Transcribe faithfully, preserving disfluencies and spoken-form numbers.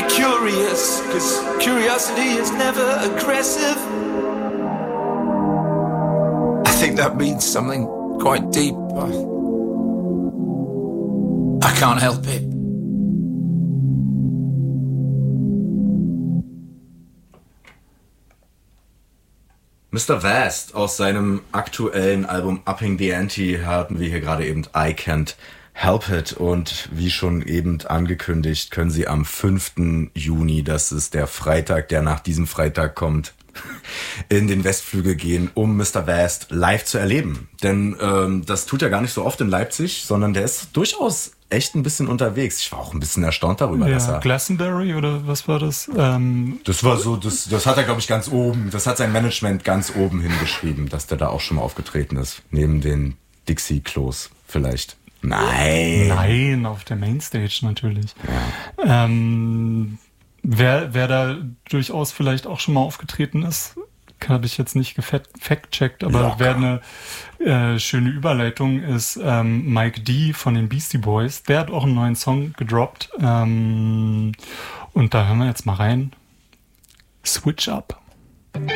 curious, because curiosity is never aggressive. I think that means something quite deep. I can't help it. Mister Vast aus seinem aktuellen Album Upping the Ante hatten wir hier gerade eben I Can't Help It, und wie schon eben angekündigt, können Sie am fünften Juni, das ist der Freitag, der nach diesem Freitag kommt, in den Westflügel gehen, um Mister Vast live zu erleben. Denn ähm, das tut er gar nicht so oft in Leipzig, sondern der ist durchaus echt ein bisschen unterwegs. Ich war auch ein bisschen erstaunt darüber, ja, dass er... Glastonbury oder was war das? Ähm, das war so, das, das hat er, glaube ich, ganz oben, das hat sein Management ganz oben hingeschrieben, dass der da auch schon mal aufgetreten ist. Neben den Dixie-Klos vielleicht. Nein. Nein, auf der Mainstage natürlich. Ja. Ähm, wer, wer da durchaus vielleicht auch schon mal aufgetreten ist, habe ich jetzt nicht gefact-checkt, aber Locker. Wer eine äh, schöne Überleitung ist, ähm, Mike D von den Beastie Boys. Der hat auch einen neuen Song gedroppt. Ähm, und da hören wir jetzt mal rein. Switch Up.